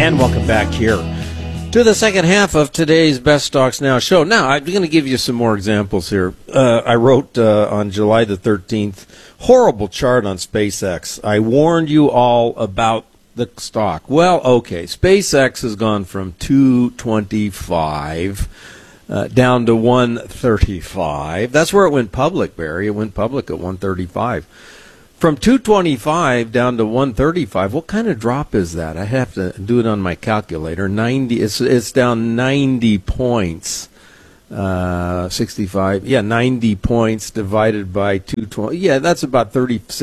And welcome back here to the second half of today's Best Stocks Now show. Now, I'm going to give you some more examples here. I wrote on July the 13th, horrible chart on SpaceX. I warned you all about the stock. Well, okay, SpaceX has gone from 225 down to 135. That's where it went public, Barry. It went public at 135. From 225 down to 135, what kind of drop is that? I have to do it on my calculator. 90. It's down 90 points. 65. Yeah, 90 points divided by 220. Yeah, that's about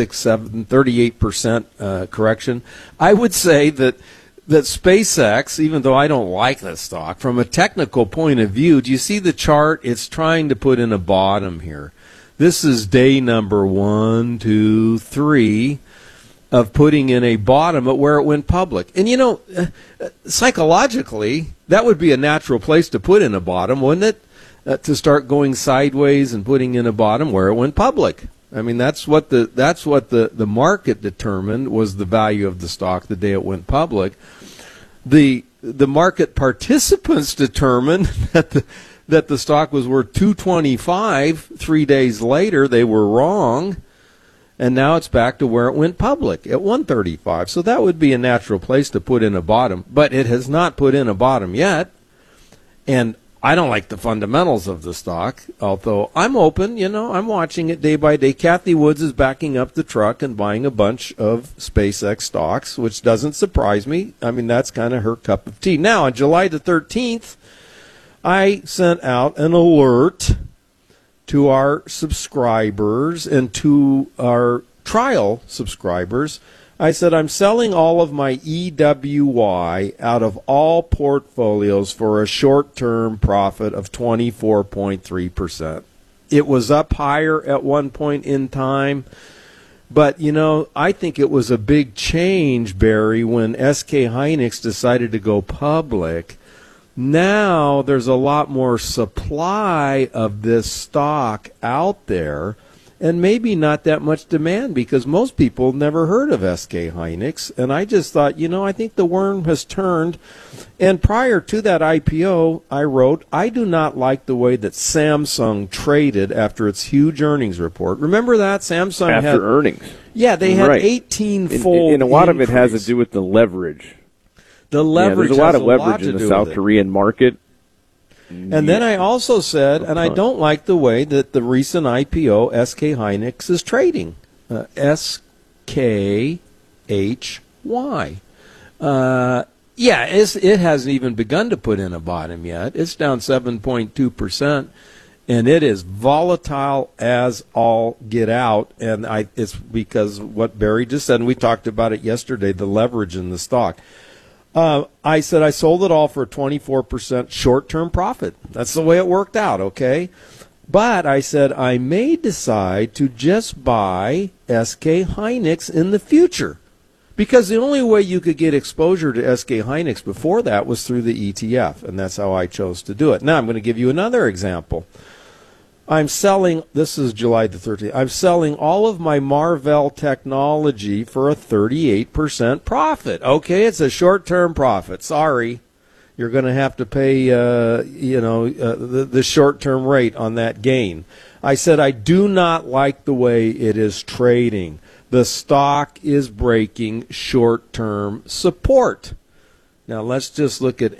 38% correction. I would say that SpaceX, even though I don't like this stock, from a technical point of view, do you see the chart? It's trying to put in a bottom here. This is day number 1, 2, 3 of putting in a bottom at where it went public. And, you know, psychologically, that would be a natural place to put in a bottom, wouldn't it? To start going sideways and putting in a bottom where it went public. I mean, that's what the market determined was the value of the stock the day it went public. The market participants determined that the stock was worth 225. 3 days later, they were wrong, and now it's back to where it went public at 135. So that would be a natural place to put in a bottom, but it has not put in a bottom yet. And I don't like the fundamentals of the stock, although I'm open, you know, I'm watching it day by day. Kathy Woods is backing up the truck and buying a bunch of SpaceX stocks, which doesn't surprise me. I mean, that's kind of her cup of tea. Now, on July the 13th, I sent out an alert to our subscribers and to our trial subscribers. I said, I'm selling all of my EWY out of all portfolios for a short-term profit of 24.3%. It was up higher at one point in time, but, you know, I think it was a big change, Barry, when SK Hynix decided to go public. Now there's a lot more supply of this stock out there, and maybe not that much demand because most people never heard of SK Hynix. And I just thought, you know, I think the worm has turned. And prior to that IPO, I wrote, I do not like the way that Samsung traded after its huge earnings report. Remember that? Samsung after earnings. Yeah, they had 18-fold and a lot increase. of it has to do with the leverage. The leverage there's a lot has of leverage in the South Korean market. And then I also said, and I don't like the way that the recent IPO, SK Hynix, is trading. SKHY. Yeah, it hasn't even begun to put in a bottom yet. It's down 7.2%, and it is volatile as all get out. And it's because what Barry just said, and we talked about it yesterday, the leverage in the stock. I said I sold it all for a 24% short-term profit. That's the way it worked out, okay? But I said I may decide to just buy SK Hynix in the future because the only way you could get exposure to SK Hynix before that was through the ETF, and that's how I chose to do it. Now I'm going to give you another example. I'm selling, this is July the 13th, I'm selling all of my Marvell technology for a 38% profit. Okay, it's a short-term profit. Sorry. You're going to have to pay, the short-term rate on that gain. I said I do not like the way it is trading. The stock is breaking short-term support. Now, let's just look at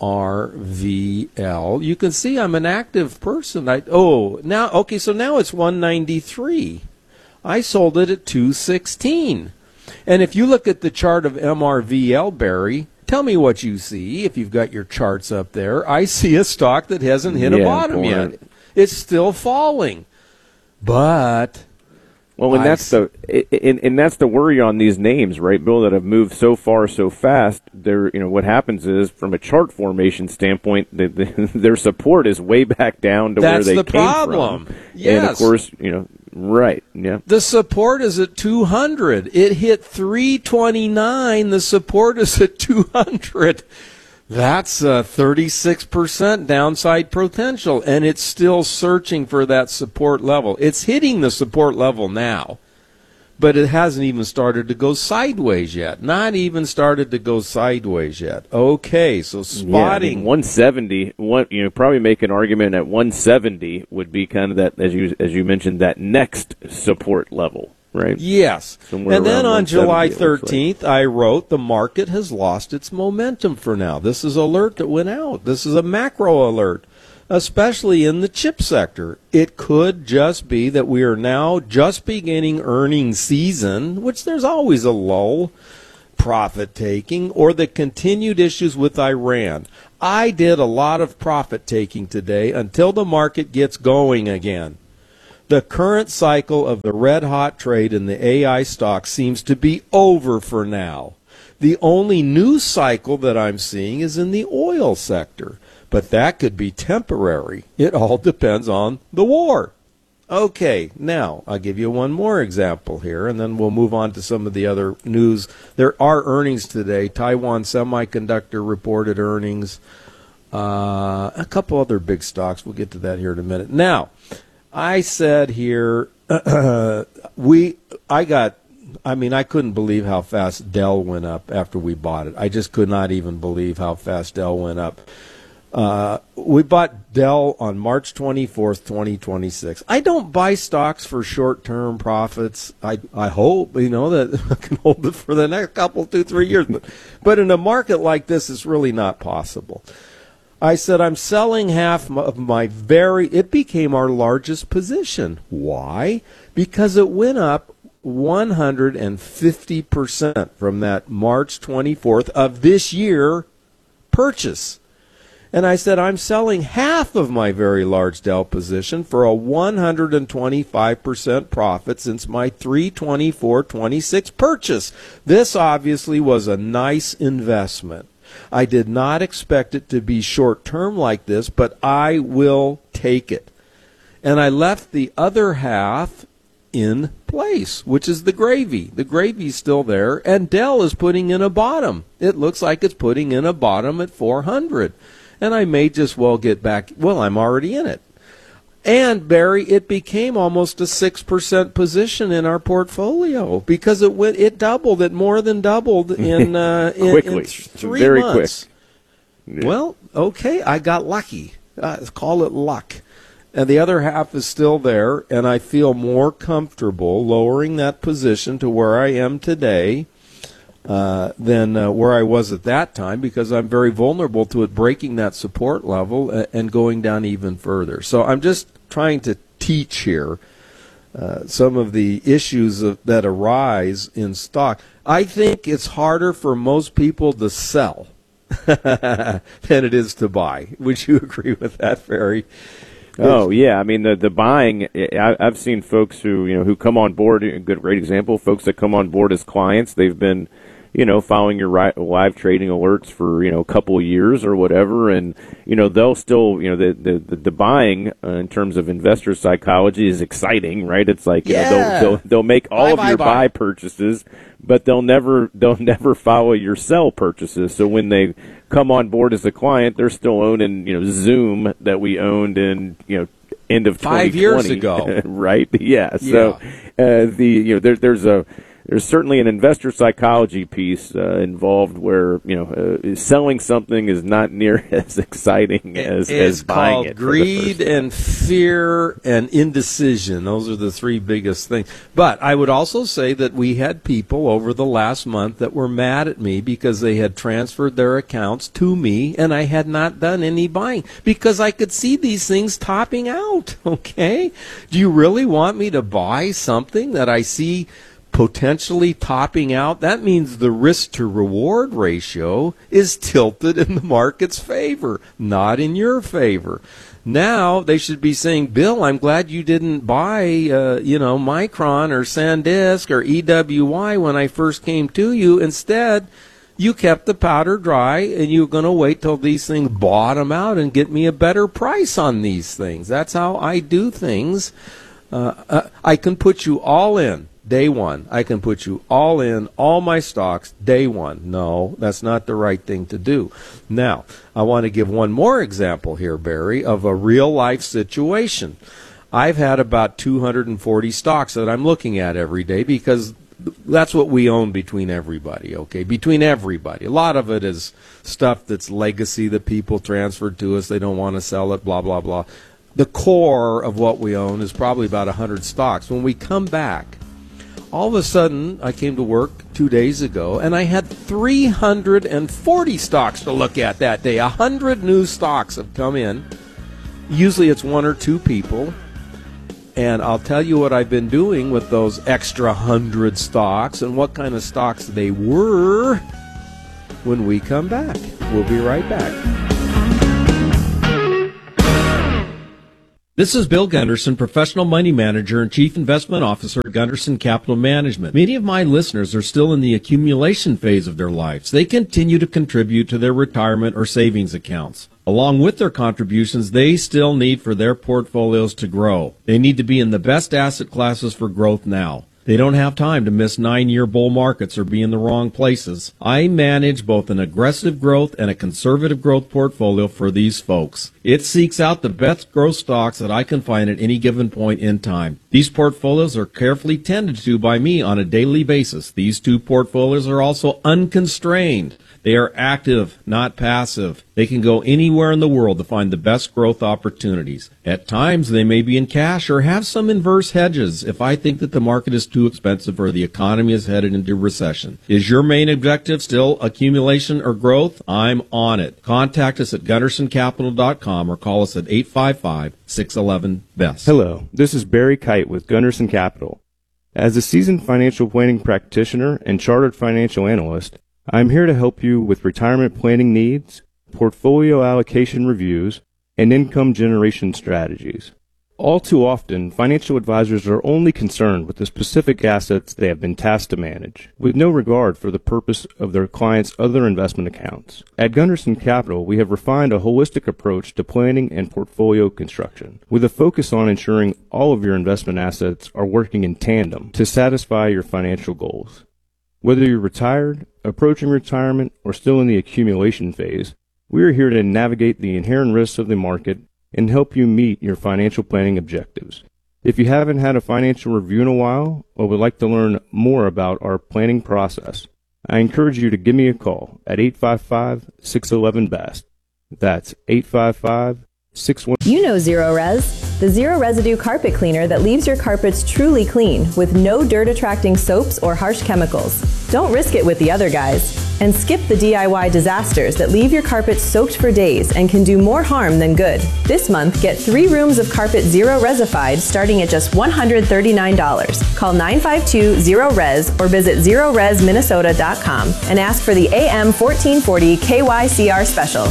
MRVL. You can see I'm an active person. So now it's 193. I sold it at 216. And if you look at the chart of MRVL, Barry, tell me what you see if you've got your charts up there. I see a stock that hasn't hit a bottom yet. It's still falling. But... Well, and that's the worry on these names, right, Bill, that have moved so far so fast. What happens is, from a chart formation standpoint, their support is way back down to where they came from. That's the problem. Yes. And of course, right, yeah. The support is at 200. It hit 329. The support is at 200. That's 36% downside potential, and it's still searching for that support level. It's hitting the support level now, but it hasn't even started to go sideways yet. Not even started to go sideways yet. Okay, so spotting. Yeah, I mean, 170, probably make an argument at 170 would be kind of that, as you mentioned, that next support level, right? Yes. Somewhere and then on 170, July 13th, I wrote, the market has lost its momentum for now. This is an alert that went out. This is a macro alert, especially in the chip sector. It could just be that we are now just beginning earnings season, which there's always a lull, profit taking, or the continued issues with Iran. I did a lot of profit taking today until the market gets going again. The current cycle of the red-hot trade in the AI stock seems to be over for now. The only new cycle that I'm seeing is in the oil sector. But that could be temporary. It all depends on the war. Okay, now I'll give you one more example here, and then we'll move on to some of the other news. There are earnings today. Taiwan Semiconductor reported earnings. A couple other big stocks. We'll get to that here in a minute. Now, I said here, I couldn't believe how fast Dell went up after we bought it. I just could not even believe how fast Dell went up. We bought Dell on March 24th, 2026. I don't buy stocks for short-term profits. I hope, that I can hold it for the next couple, 2-3 years. But in a market like this, it's really not possible. I said I'm selling half of it became our largest position. Why? Because it went up 150% from that March 24th of this year purchase. And I said, I'm selling half of my very large Dell position for a 125% profit since my 3/24/26 purchase. This obviously was a nice investment. I did not expect it to be short-term like this, but I will take it. And I left the other half in place, which is the gravy. The gravy's still there, and Dell is putting in a bottom. It looks like it's putting in a bottom at 400. And I may just well get back. Well, I'm already in it. And, Barry, it became almost a 6% position in our portfolio because it doubled. It more than doubled in 3 Very months. Quick. Yeah. Well, okay, I got lucky. Call it luck. And the other half is still there, and I feel more comfortable lowering that position to where I am today than where I was at that time, because I'm very vulnerable to it breaking that support level and going down even further. So I'm just trying to teach here some of the issues that arise in stock. I think it's harder for most people to sell than it is to buy. Would you agree with that, Barry? Oh yeah, I mean the buying. I've seen folks who come on board. A great example: folks that come on board as clients. They've been following your live trading alerts for a couple of years or whatever, and they'll still the buying in terms of investor psychology is exciting, right? It's like they'll make all of your buy purchases, but they'll never follow your sell purchases. So when they come on board as a client, they're still owning Zoom that we owned in end of 2020, 5 years ago, right? Yeah. So there's certainly an investor psychology piece involved where selling something is not near as exciting as buying it. It's called greed and fear and indecision. Those are the 3 biggest things. But I would also say that we had people over the last month that were mad at me because they had transferred their accounts to me and I had not done any buying because I could see these things topping out. Okay? Do you really want me to buy something that I see potentially topping out? That means the risk to reward ratio is tilted in the market's favor, not in your favor. Now they should be saying, Bill, I'm glad you didn't buy, Micron or SanDisk or EWY when I first came to you. Instead, you kept the powder dry and you're going to wait till these things bottom out and get me a better price on these things. That's how I do things. I can put you all in day one. I can put you all in, all my stocks, day one. No, that's not the right thing to do. Now, I want to give one more example here, Barry, of a real-life situation. I've had about 240 stocks that I'm looking at every day because that's what we own between everybody, okay? Between everybody. A lot of it is stuff that's legacy that people transferred to us. They don't want to sell it, blah, blah, blah. The core of what we own is probably about 100 stocks. When we come back, all of a sudden, I came to work 2 days ago, and I had 340 stocks to look at that day. 100 new stocks have come in. Usually it's one or two people. And I'll tell you what I've been doing with those extra 100 stocks and what kind of stocks they were when we come back. We'll be right back. This is Bill Gunderson, Professional Money Manager and Chief Investment Officer at Gunderson Capital Management. Many of my listeners are still in the accumulation phase of their lives. They continue to contribute to their retirement or savings accounts. Along with their contributions, they still need for their portfolios to grow. They need to be in the best asset classes for growth now. They don't have time to miss 9-year bull markets or be in the wrong places. I manage both an aggressive growth and a conservative growth portfolio for these folks. It seeks out the best growth stocks that I can find at any given point in time. These portfolios are carefully tended to by me on a daily basis. These two portfolios are also unconstrained. They are active, not passive. They can go anywhere in the world to find the best growth opportunities. At times, they may be in cash or have some inverse hedges if I think that the market is too expensive or the economy is headed into recession. Is your main objective still accumulation or growth? I'm on it. Contact us at GundersonCapital.com or call us at 855-611-BEST. Hello, this is Barry Kite with Gunderson Capital. As a seasoned financial planning practitioner and chartered financial analyst, I'm here to help you with retirement planning needs, portfolio allocation reviews, and income generation strategies. All too often, financial advisors are only concerned with the specific assets they have been tasked to manage, with no regard for the purpose of their clients' other investment accounts. At Gunderson Capital, we have refined a holistic approach to planning and portfolio construction, with a focus on ensuring all of your investment assets are working in tandem to satisfy your financial goals. Whether you're retired, approaching retirement, or still in the accumulation phase, we are here to navigate the inherent risks of the market and help you meet your financial planning objectives. If you haven't had a financial review in a while or would like to learn more about our planning process, I encourage you to give me a call at 855-611-BEST. That's 855-611. You know Zero Res, the zero residue carpet cleaner that leaves your carpets truly clean with no dirt-attracting soaps or harsh chemicals. Don't risk it with the other guys. And skip the DIY disasters that leave your carpets soaked for days and can do more harm than good. This month, get 3 rooms of carpet Zero Resified starting at just $139. Call 952-ZERO-RES or visit ZeroResMinnesota.com and ask for the AM 1440 KYCR special.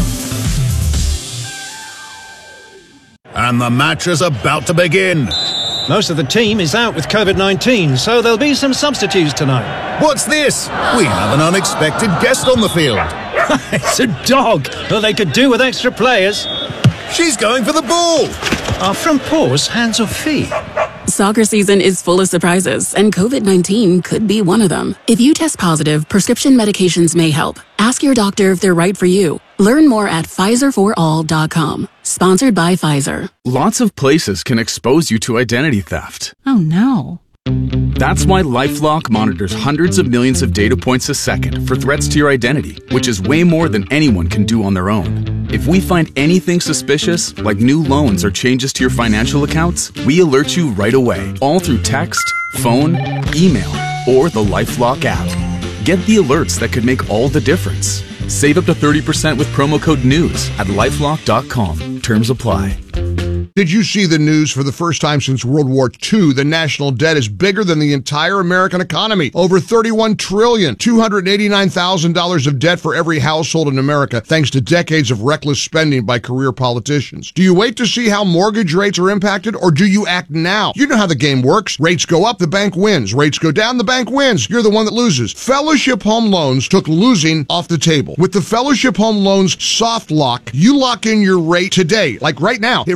And the match is about to begin. Most of the team is out with COVID-19, so there'll be some substitutes tonight. What's this? We have an unexpected guest on the field. It's a dog. Well, they could do with extra players. She's going for the ball. Are front paws hands or feet? Soccer season is full of surprises, and COVID-19 could be one of them. If you test positive, prescription medications may help. Ask your doctor if they're right for you. Learn more at PfizerForAll.com. Sponsored by Pfizer. Lots of places can expose you to identity theft. Oh no. That's why LifeLock monitors hundreds of millions of data points a second for threats to your identity, which is way more than anyone can do on their own. If we find anything suspicious, like new loans or changes to your financial accounts, we alert you right away, all through text, phone, email, or the LifeLock app. Get the alerts that could make all the difference. Save up to 30% with promo code NEWS at LifeLock.com. Terms apply. Did you see the news? For the first time since World War II, the national debt is bigger than the entire American economy. Over $31 trillion, $289,000 of debt for every household in America, thanks to decades of reckless spending by career politicians. Do you wait to see how mortgage rates are impacted, or do you act now? You know how the game works. Rates go up, the bank wins. Rates go down, the bank wins. You're the one that loses. Fellowship Home Loans took losing off the table. With the Fellowship Home Loans Soft Lock, you lock in your rate today. Like right now, if rates go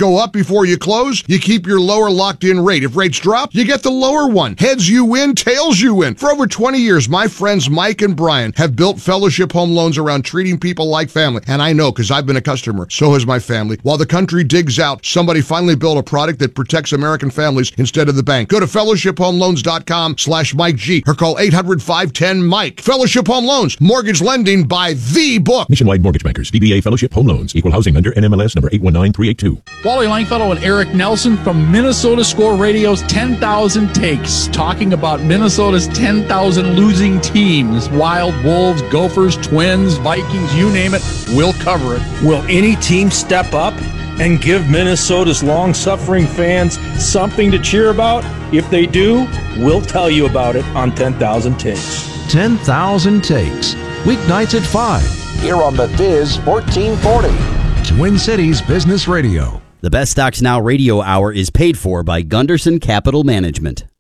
go up before you close, you keep your lower locked-in rate. If rates drop, you get the lower one. Heads you win, tails you win. For over 20 years, my friends Mike and Brian have built Fellowship Home Loans around treating people like family. And I know because I've been a customer. So has my family. While the country digs out, somebody finally built a product that protects American families instead of the bank. Go to fellowshiphomeloans.com/Mike G or call 800-510-MIKE. Fellowship Home Loans. Mortgage lending by the book. Nationwide Mortgage Bankers. DBA Fellowship Home Loans. Equal housing under NMLS number 819382. Wally Langfellow and Eric Nelson from Minnesota Score Radio's 10,000 Takes, talking about Minnesota's 10,000 losing teams. Wild, Wolves, Gophers, Twins, Vikings, you name it, we'll cover it. Will any team step up and give Minnesota's long-suffering fans something to cheer about? If they do, we'll tell you about it on 10,000 Takes. 10,000 Takes, weeknights at 5. Here on the Biz 1440. Twin Cities Business Radio. The Best Stocks Now radio hour is paid for by Gunderson Capital Management.